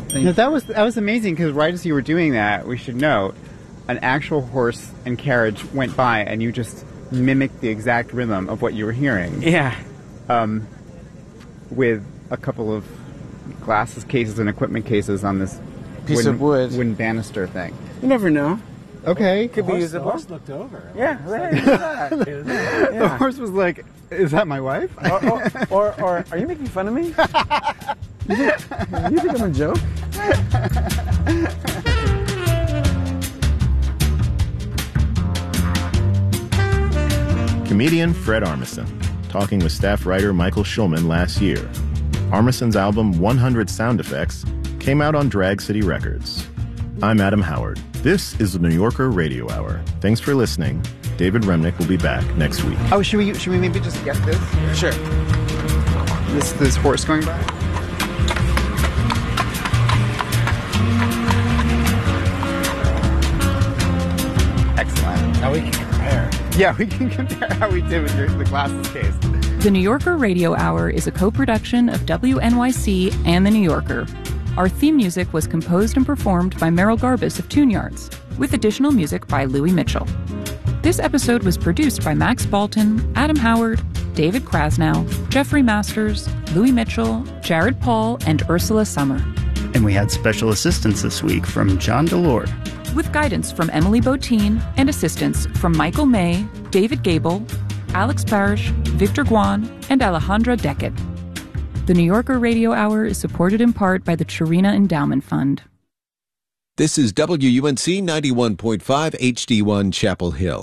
No, that was amazing, because right as you were doing that, we should note, an actual horse and carriage went by, and you just mimicked the exact rhythm of what you were hearing. Yeah. With a couple of glasses cases and equipment cases on this piece of wood wooden banister thing. You never know. Okay. Could be usable. The horse looked over. Yeah, right. Yeah. The horse was like, "Is that my wife?" Or are you making fun of me? You think I'm a joke? Comedian Fred Armisen, talking with staff writer Michael Schulman last year. Armisen's album 100 Sound Effects came out on Drag City Records. I'm Adam Howard. This is the New Yorker Radio Hour. Thanks for listening. David Remnick will be back next week. Oh, should we maybe just get this? Sure. This horse going by? Excellent. Now we can compare. Yeah, we can compare how we did with the glasses case. The New Yorker Radio Hour is a co-production of WNYC and The New Yorker. Our theme music was composed and performed by Merrill Garbus of Tune Yards, with additional music by Louis Mitchell. This episode was produced by Max Balton, Adam Howard, David Krasnow, Jeffrey Masters, Louis Mitchell, Jared Paul, and Ursula Summer. And we had special assistance this week from John Delord. With guidance from Emily Botine and assistance from Michael May, David Gable, Alex Parrish, Victor Guan, and Alejandra Deckett. The New Yorker Radio Hour is supported in part by the Chirina Endowment Fund. This is WUNC 91.5 HD1 Chapel Hill.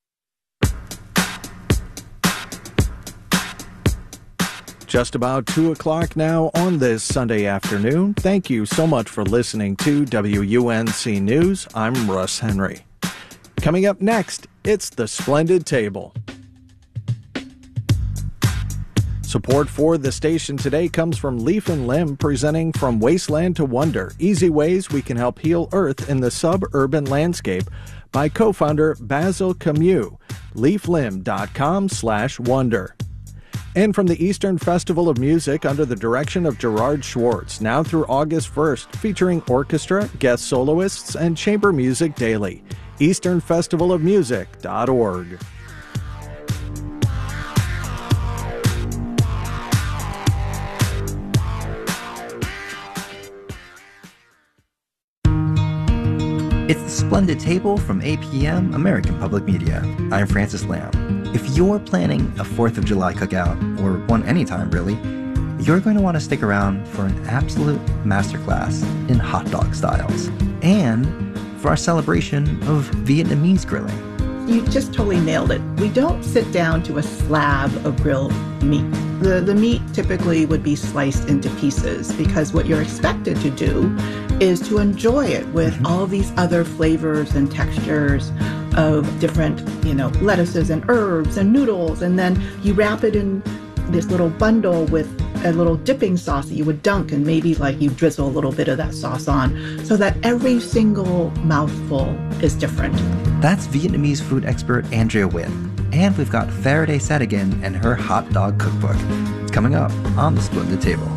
Just about 2 o'clock now on this Sunday afternoon. Thank you so much for listening to WUNC News. I'm Russ Henry. Coming up next, it's The Splendid Table. Support for the station today comes from Leaf and Limb, presenting From Wasteland to Wonder, Easy Ways We Can Help Heal Earth in the Suburban Landscape, by co-founder Basil Camus, leaflimb.com/wonder. And from the Eastern Festival of Music under the direction of Gerard Schwartz, now through August 1st, featuring orchestra, guest soloists, and chamber music daily. easternfestivalofmusic.org. It's The Splendid Table from APM, American Public Media. I'm Francis Lamb. If you're planning a 4th of July cookout, or one anytime really, you're going to want to stick around for an absolute masterclass in hot dog styles, and for our celebration of Vietnamese grilling. You just totally nailed it. We don't sit down to a slab of grilled meat. The meat typically would be sliced into pieces, because what you're expected to do is to enjoy it with all these other flavors and textures of different, lettuces and herbs and noodles. And then you wrap it in this little bundle with a little dipping sauce that you would dunk, and maybe you drizzle a little bit of that sauce on, so that every single mouthful is different. That's Vietnamese food expert Andrea Nguyen. And we've got Faraday Sadigan and her hot dog cookbook. It's coming up on The Splendid Table.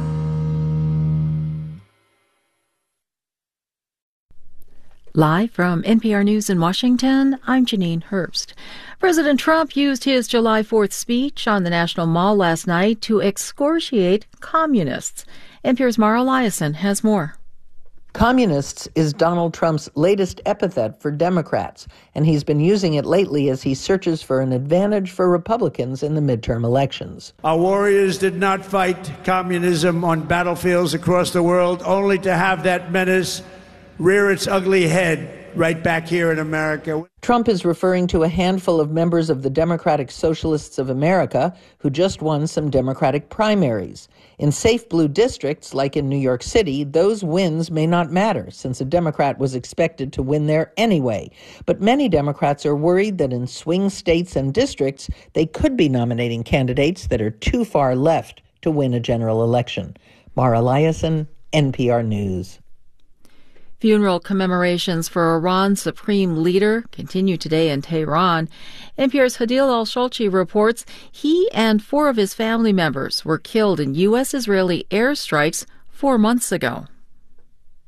Live from NPR News in Washington, I'm Janine Herbst. President Trump used his July 4th speech on the National Mall last night to excoriate communists. NPR's Mara Eliason has more. Communists is Donald Trump's latest epithet for Democrats, and he's been using it lately as he searches for an advantage for Republicans in the midterm elections. Our warriors did not fight communism on battlefields across the world, only to have that menace rear its ugly head right back here in America. Trump is referring to a handful of members of the Democratic Socialists of America who just won some Democratic primaries. In safe blue districts, like in New York City, those wins may not matter, since a Democrat was expected to win there anyway. But many Democrats are worried that in swing states and districts, they could be nominating candidates that are too far left to win a general election. Mara Eliason, NPR News. Funeral commemorations for Iran's supreme leader continue today in Tehran. NPR's Hadil Al-Shalchi reports he and 4 of his family members were killed in U.S.-Israeli airstrikes 4 months ago.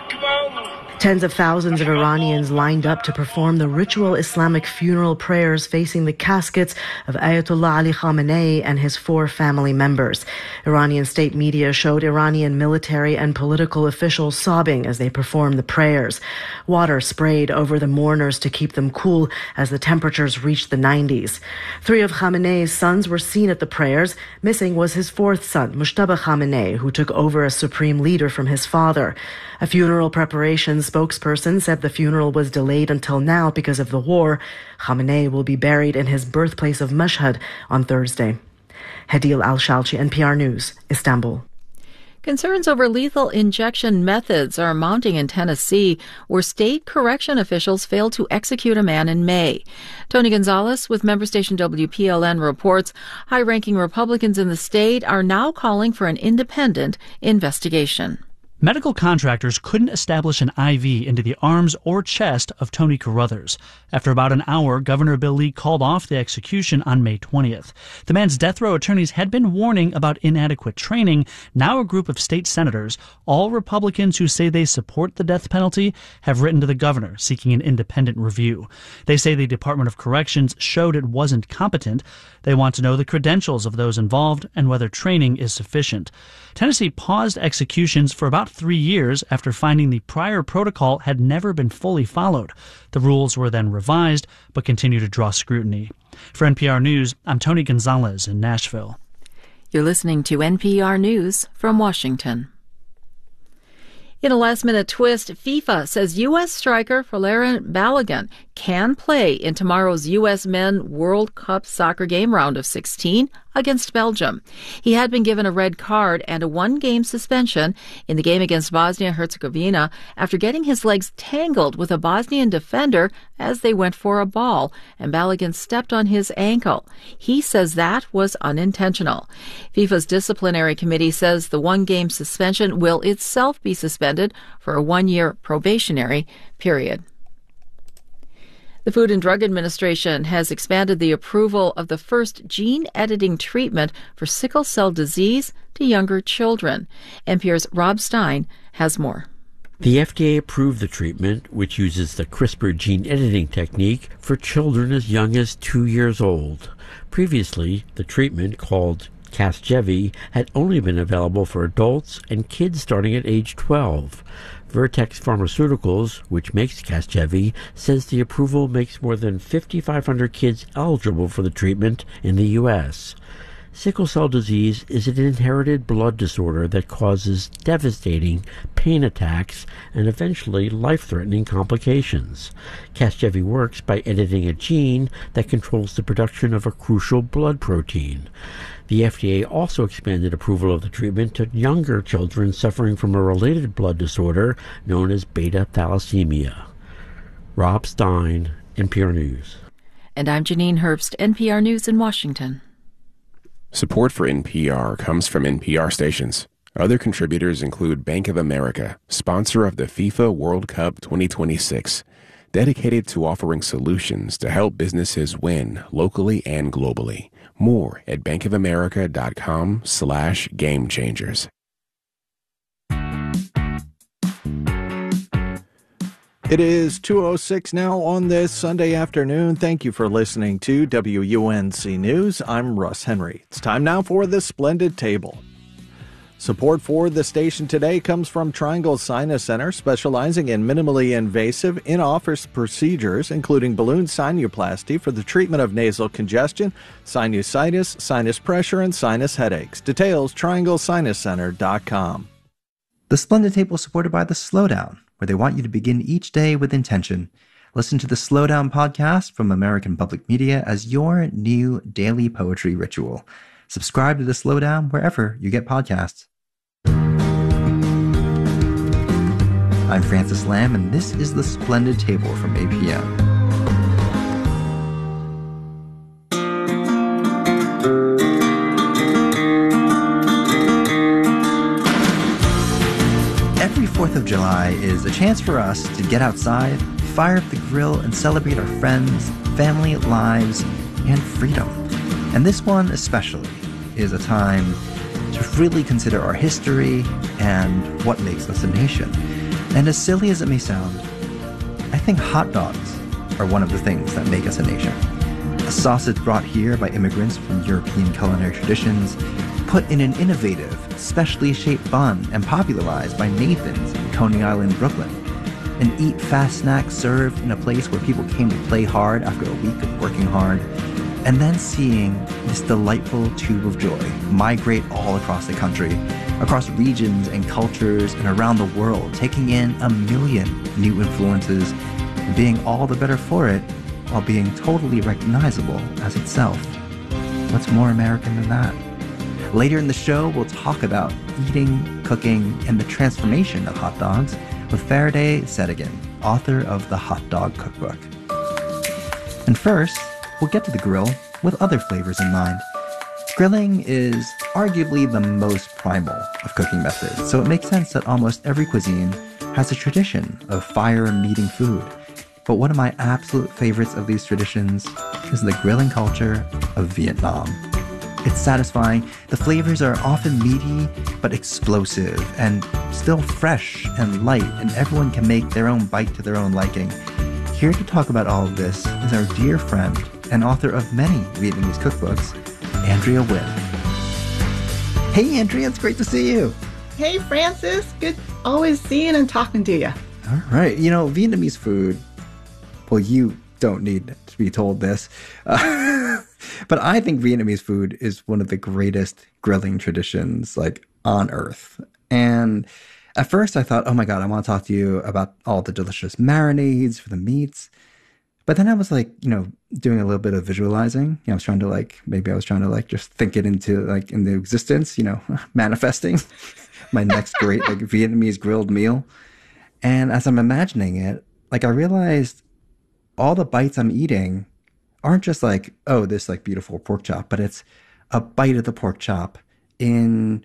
Tens of thousands of Iranians lined up to perform the ritual Islamic funeral prayers facing the caskets of Ayatollah Ali Khamenei and his 4 family members. Iranian state media showed Iranian military and political officials sobbing as they performed the prayers. Water sprayed over the mourners to keep them cool as the temperatures reached the 90s. 3 of Khamenei's sons were seen at the prayers. Missing was his 4th son, Mujtaba Khamenei, who took over as supreme leader from his father. A funeral preparations spokesperson said the funeral was delayed until now because of the war. Khamenei will be buried in his birthplace of Mashhad on Thursday. Hadil Al-Shalchi, NPR News, Istanbul. Concerns over lethal injection methods are mounting in Tennessee, where state correction officials failed to execute a man in May. Tony Gonzalez with member station WPLN reports high-ranking Republicans in the state are now calling for an independent investigation. Medical contractors couldn't establish an IV into the arms or chest of Tony Carruthers. After about an hour, Governor Bill Lee called off the execution on May 20th. The man's death row attorneys had been warning about inadequate training. Now a group of state senators, all Republicans who say they support the death penalty, have written to the governor seeking an independent review. They say the Department of Corrections showed it wasn't competent. They want to know the credentials of those involved and whether training is sufficient. Tennessee paused executions for about 3 years after finding the prior protocol had never been fully followed. The rules were then revised, but continue to draw scrutiny. For NPR News, I'm Tony Gonzalez in Nashville. You're listening to NPR News from Washington. In a last-minute twist, FIFA says U.S. striker Folarin Balogun can play in tomorrow's U.S. Men World Cup soccer game round of 16 against Belgium. He had been given a red card and a 1-game suspension in the game against Bosnia-Herzegovina after getting his legs tangled with a Bosnian defender as they went for a ball, and Balogun stepped on his ankle. He says that was unintentional. FIFA's disciplinary committee says the 1-game suspension will itself be suspended for a 1-year probationary period. The Food and Drug Administration has expanded the approval of the first gene-editing treatment for sickle cell disease to younger children. NPR's Rob Stein has more. The FDA approved the treatment, which uses the CRISPR gene editing technique for children as young as 2 years old. Previously, the treatment, called Casgevy, had only been available for adults and kids starting at age 12. Vertex Pharmaceuticals, which makes Casgevy, says the approval makes more than 5,500 kids eligible for the treatment in the U.S. Sickle cell disease is an inherited blood disorder that causes devastating pain attacks and eventually life-threatening complications. Casgevy works by editing a gene that controls the production of a crucial blood protein. The FDA also expanded approval of the treatment to younger children suffering from a related blood disorder known as beta thalassemia. Rob Stein, NPR News. And I'm Janine Herbst, NPR News in Washington. Support for NPR comes from NPR stations. Other contributors include Bank of America, sponsor of the FIFA World Cup 2026, dedicated to offering solutions to help businesses win locally and globally. More at bankofamerica.com/gamechangers. It is 2:06 now on this Sunday afternoon. Thank you for listening to WUNC News. I'm Russ Henry. It's time now for the Splendid Table. Support for the station today comes from Triangle Sinus Center, specializing in minimally invasive in-office procedures, including balloon sinuplasty for the treatment of nasal congestion, sinusitis, sinus pressure, and sinus headaches. Details, trianglesinuscenter.com. The Splendid Table is supported by The Slowdown, where they want you to begin each day with intention. Listen to the Slowdown podcast from American Public Media as your new daily poetry ritual. Subscribe to The Slowdown wherever you get podcasts. I'm Francis Lamb, and this is The Splendid Table from APM. Every 4th of July is a chance for us to get outside, fire up the grill, and celebrate our friends, family, lives, and freedom. And this one especially is a time to really consider our history and what makes us a nation. And as silly as it may sound, I think hot dogs are one of the things that make us a nation. A sausage brought here by immigrants from European culinary traditions, put in an innovative, specially shaped bun and popularized by Nathan's in Coney Island, Brooklyn. An eat-fast snack served in a place where people came to play hard after a week of working hard. And then seeing this delightful tube of joy migrate all across the country, across regions and cultures and around the world, taking in a million new influences and being all the better for it while being totally recognizable as itself. What's more American than that? Later in the show, we'll talk about eating, cooking, and the transformation of hot dogs with Faraday Sedigan, author of The Hot Dog Cookbook. And first, we'll get to the grill with other flavors in mind. Grilling is arguably the most primal of cooking methods, so it makes sense that almost every cuisine has a tradition of fire-meeting food. But one of my absolute favorites of these traditions is the grilling culture of Vietnam. It's satisfying. The flavors are often meaty, but explosive, and still fresh and light, and everyone can make their own bite to their own liking. Here to talk about all of this is our dear friend and author of many Vietnamese cookbooks, Andrea Nguyen. Hey, Andrea, it's great to see you. Hey, Francis. Good always seeing and talking to you. All right. You know, Vietnamese food, well, you don't need to be told this, but I think Vietnamese food is one of the greatest grilling traditions, like, on earth. And at first I thought, oh my God, I want to talk to you about all the delicious marinades for the meats. But then I was like, doing a little bit of visualizing. I was trying to just think it into existence, manifesting my next great Vietnamese grilled meal. And as I'm imagining it, I realized all the bites I'm eating aren't just this beautiful pork chop, but it's a bite of the pork chop in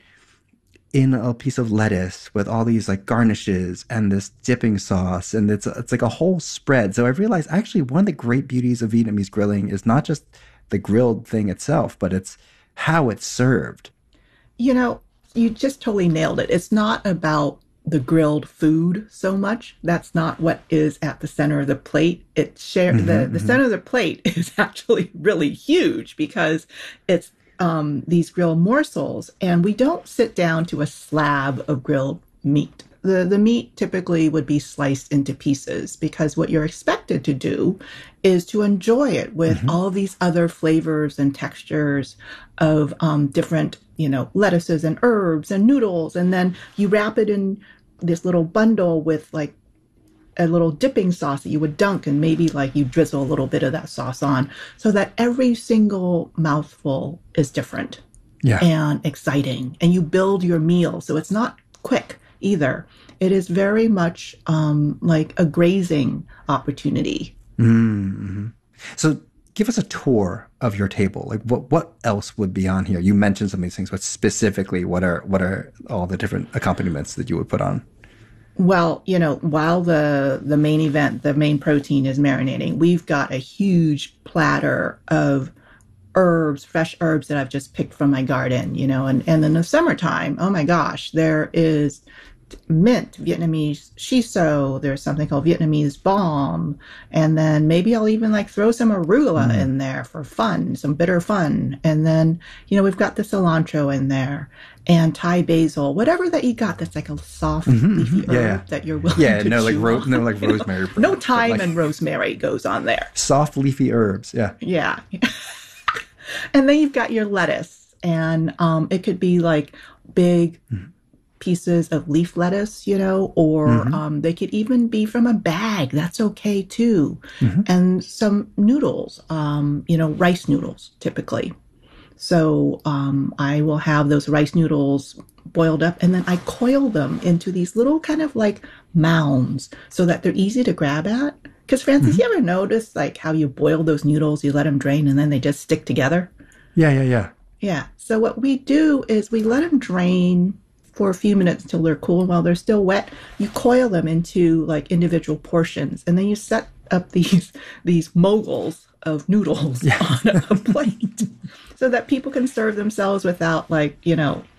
a piece of lettuce with all these garnishes and this dipping sauce, and it's like a whole spread. So I realized actually one of the great beauties of Vietnamese grilling is not just the grilled thing itself, but it's how it's served. You just totally nailed it. It's not about the grilled food so much. That's not what is at the center of the plate. It's the center of the plate is actually really huge because it's these grilled morsels, and we don't sit down to a slab of grilled meat. The meat typically would be sliced into pieces because what you're expected to do is to enjoy it with all of these other flavors and textures of different, lettuces and herbs and noodles. And then you wrap it in this little bundle with a little dipping sauce that you would dunk, and maybe you drizzle a little bit of that sauce on, so that every single mouthful is different and exciting. And you build your meal, so it's not quick either. It is very much like a grazing opportunity. Mm-hmm. So give us a tour of your table. What else would be on here? You mentioned some of these things, but specifically, what are all the different accompaniments that you would put on? Well, while the main event, the main protein is marinating, we've got a huge platter of fresh herbs that I've just picked from my garden, and in the summertime, oh my gosh, there is mint, Vietnamese shiso, there's something called Vietnamese balm, and then maybe I'll even throw some arugula in there for fun, some bitter fun. And then, we've got the cilantro in there and Thai basil, whatever that you got that's a soft leafy herb that you're willing to chew no rosemary. No thyme and rosemary goes on there. Soft leafy herbs, yeah. And then you've got your lettuce, and it could be big pieces of leaf lettuce, or they could even be from a bag. That's okay too. And some noodles, rice noodles typically. So I will have those rice noodles boiled up, and then I coil them into these little kind of mounds so that they're easy to grab at. Because Francis, you ever notice how you boil those noodles, you let them drain, and then they just stick together? Yeah. Yeah. So what we do is we let them drain for a few minutes until they're cool. And while they're still wet, you coil them into individual portions, and then you set up these moguls of noodles on a plate so that people can serve themselves without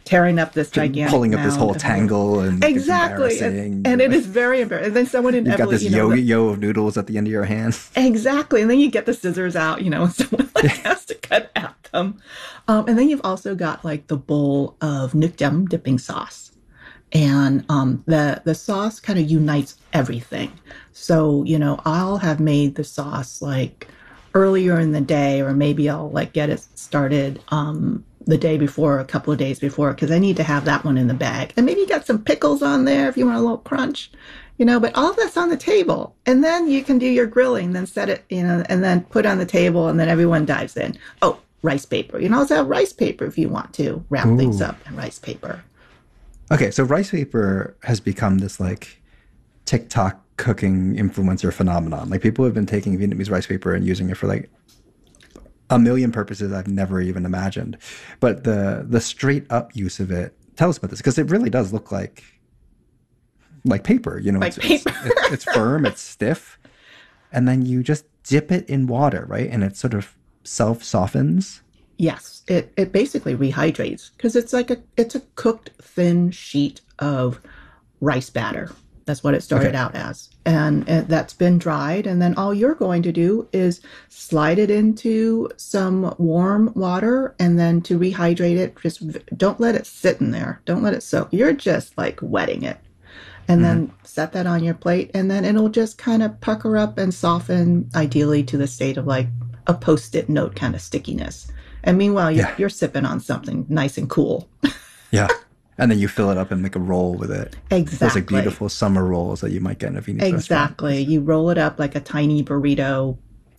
tearing up this gigantic pulling up this mound whole of- tangle, and exactly, it's embarrassing. and it is very embarrassing. And then someone You've inevitably, got this yo-yo of noodles at the end of your hand. Exactly, and then you get the scissors out, and someone has to cut at them. And then you've also got like the bowl of nukjam dipping sauce, and the sauce kind of unites everything. So I'll have made the sauce like earlier in the day, or maybe I'll like get it started the day before, a couple of days before, because I need to have that one in the bag. And maybe you got some pickles on there if you want a little crunch, but all that's on the table. And then you can do your grilling, then set it, and then put on the table, and then everyone dives in. Oh, rice paper. You can also have rice paper if you want to wrap things up in rice paper. Okay, so rice paper has become this like TikTok cooking influencer phenomenon. Like people have been taking Vietnamese rice paper and using it for like a million purposes I've never even imagined. But the straight up use of it, tell us about this, because it really does look like paper. It's firm, it's stiff, and then you just dip it in water, right? And it sort of self softens. Yes, it basically rehydrates because it's a cooked thin sheet of rice batter. That's what it started out as. And that's been dried. And then all you're going to do is slide it into some warm water. And then to rehydrate it, just don't let it sit in there. Don't let it soak. You're just like wetting it. And then set that on your plate. And then it'll just kind of pucker up and soften, ideally to the state of like a Post-it note kind of stickiness. And meanwhile, you're sipping on something nice and cool. Yeah. And then you fill it up and make a roll with it. Exactly. Those like beautiful summer rolls that you might get in a Vietnamese restaurant. Exactly. You roll it up like a tiny burrito.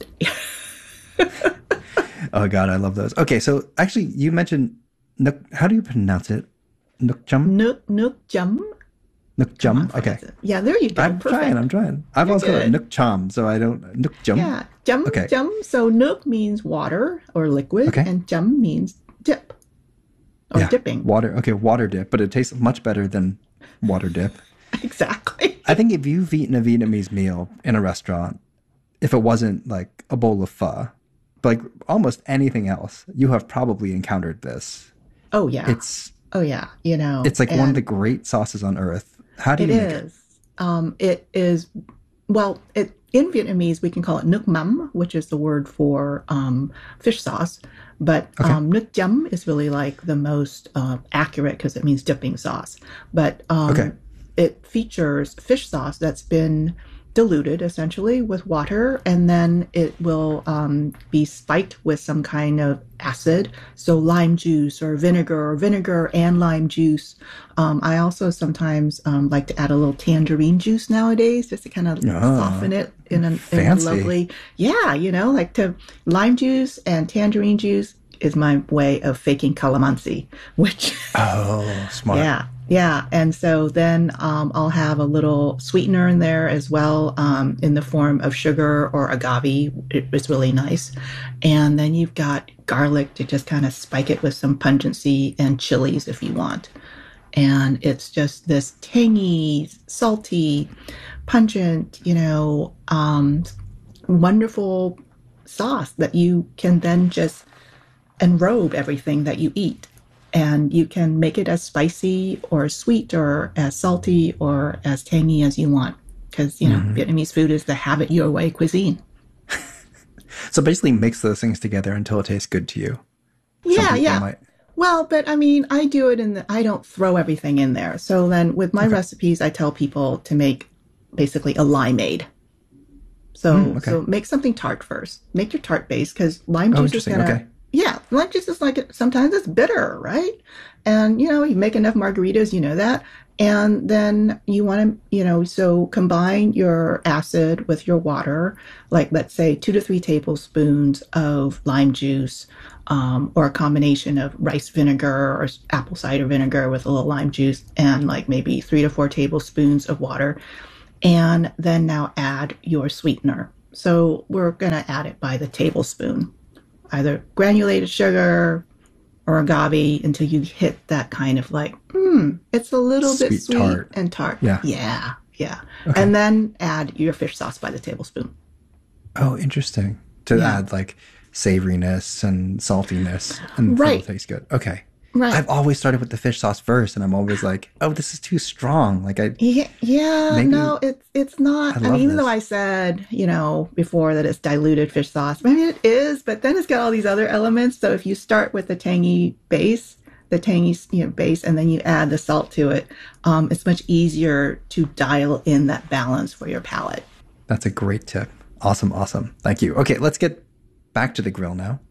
Oh, God, I love those. Okay, so actually, you mentioned, how do you pronounce it? Nukjam? Nukjam. Nukjam? Okay. Yeah, there you go. I'm trying. I've always called it nukcham, so I don't, nukjam. Yeah, jam. So nuk means water or liquid, and jam means dip. Or dipping. Water dip, but it tastes much better than water dip. Exactly. I think if you've eaten a Vietnamese meal in a restaurant, if it wasn't like a bowl of pho, but like almost anything else, you have probably encountered this. Oh, yeah. It's like one of the great sauces on earth. How do you make it? It is, in Vietnamese, we can call it nuc mam, which is the word for fish sauce. But nuc jam is really like the most accurate because it means dipping sauce. But it features fish sauce that's been diluted essentially with water, and then it will be spiked with some kind of acid, so lime juice or vinegar and lime juice. I also sometimes like to add a little tangerine juice nowadays just to kind of soften it in a lovely, like to lime juice and tangerine juice is my way of faking calamansi, which smart. Yeah. And so then I'll have a little sweetener in there as well, in the form of sugar or agave. It's really nice. And then you've got garlic to just kind of spike it with some pungency, and chilies if you want. And it's just this tangy, salty, pungent, wonderful sauce that you can then just enrobe everything that you eat. And you can make it as spicy or sweet or as salty or as tangy as you want. Because, Vietnamese food is the have it your way cuisine. So basically mix those things together until it tastes good to you. Yeah. Well, but I mean, I do it I don't throw everything in there. So then with my recipes, I tell people to make basically a limeade. So make something tart first. Make your tart base because lime juice is going to... Yeah, lime juice is like, sometimes it's bitter, right? And, you make enough margaritas, that. And then you want to, so combine your acid with your water, like let's say 2 to 3 tablespoons of lime juice, or a combination of rice vinegar or apple cider vinegar with a little lime juice, and like maybe 3 to 4 tablespoons of water. And then now add your sweetener. So we're going to add it by the tablespoon. Either granulated sugar or agave until you hit that kind of like, it's a little bit sweet and tart. Yeah. Okay. And then add your fish sauce by the tablespoon. Oh, interesting. To add like savoriness and saltiness and it'll taste good. Okay. Right. I've always started with the fish sauce first, and I'm always like, oh, this is too strong. Like no, it's not. I mean, even though I said, before that it's diluted fish sauce, I mean, it is, but then it's got all these other elements. So if you start with the tangy base, and then you add the salt to it, it's much easier to dial in that balance for your palate. That's a great tip. Awesome. Thank you. Okay, let's get back to the grill now.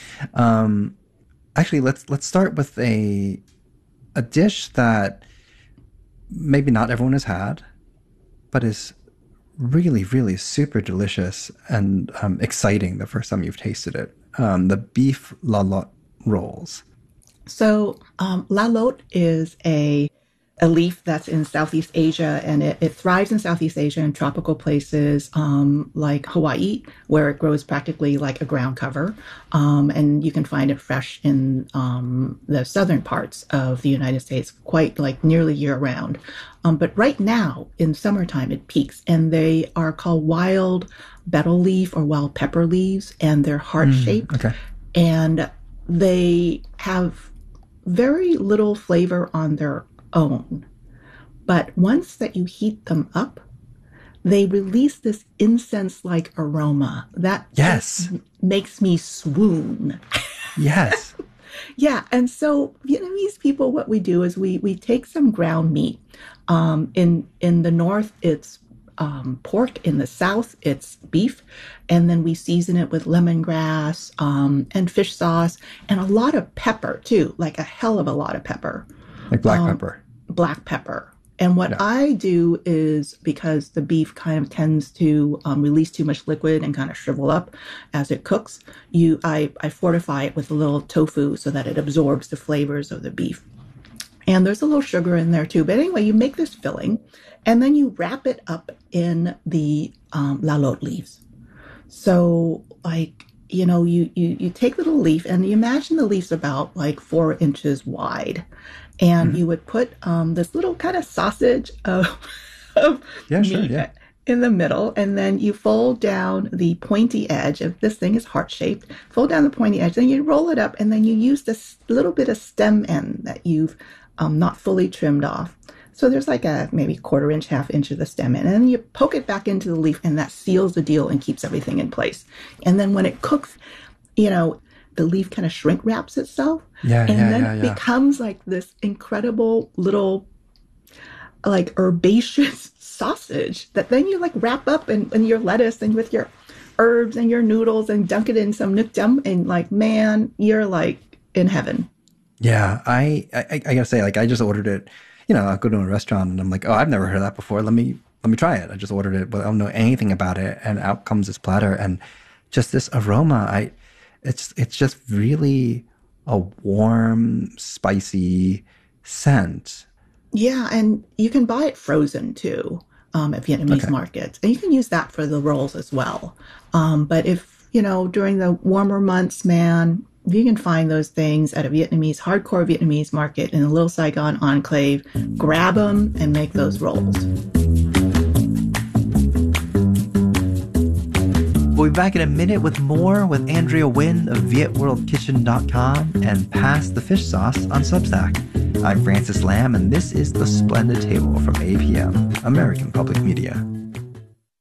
Actually, let's start with a dish that maybe not everyone has had, but is really, really super delicious and exciting the first time you've tasted it. The beef la lotte rolls. So la lotte is a leaf that's in Southeast Asia, and it thrives in Southeast Asia in tropical places like Hawaii, where it grows practically like a ground cover. And you can find it fresh in the southern parts of the United States, quite like nearly year round. But right now in summertime, it peaks, and they are called wild betel leaf or wild pepper leaves, and they're heart-shaped. Okay. And they have very little flavor on their own. But once that you heat them up, they release this incense-like aroma that just makes me swoon. Yes. Yeah. And so Vietnamese people, what we do is we take some ground meat. In the north, it's pork. In the south, it's beef. And then we season it with lemongrass and fish sauce and a lot of pepper, too, like a hell of a lot of pepper. Like black pepper. Black pepper. And what I do is, because the beef kind of tends to release too much liquid and kind of shrivel up as it cooks, I fortify it with a little tofu so that it absorbs the flavors of the beef. And there's a little sugar in there too. But anyway, you make this filling and then you wrap it up in the la lotte leaves. So you take the little leaf and you imagine the leaf's about like 4 inches wide. And you would put this little kind of sausage of meat in the middle, and then you fold down the pointy edge. If this thing is heart-shaped, fold down the pointy edge, then you roll it up, and then you use this little bit of stem end that you've not fully trimmed off. So there's like a maybe 1/4 inch, 1/2 inch of the stem end, and then you poke it back into the leaf, and that seals the deal and keeps everything in place. And then when it cooks, the leaf kind of shrink wraps itself. It becomes like this incredible little like herbaceous sausage that then you like wrap up in your lettuce and with your herbs and your noodles and dunk it in some nuc dum, and like, man, you're like in heaven. Yeah, I gotta say, like, I just ordered it. I'll go to a restaurant and I'm like, oh, I've never heard of that before. Let me try it. I just ordered it, but I don't know anything about it, and out comes this platter, and just this aroma. It's just really a warm, spicy scent. Yeah, and you can buy it frozen too at Vietnamese markets, and you can use that for the rolls as well. But if during the warmer months, man, if you can find those things at a hardcore Vietnamese market in the Little Saigon enclave, grab them and make those rolls. We'll be back in a minute with more with Andrea Nguyen of VietWorldKitchen.com and Pass the Fish Sauce on Substack. I'm Francis Lam, and this is The Splendid Table from APM, American Public Media.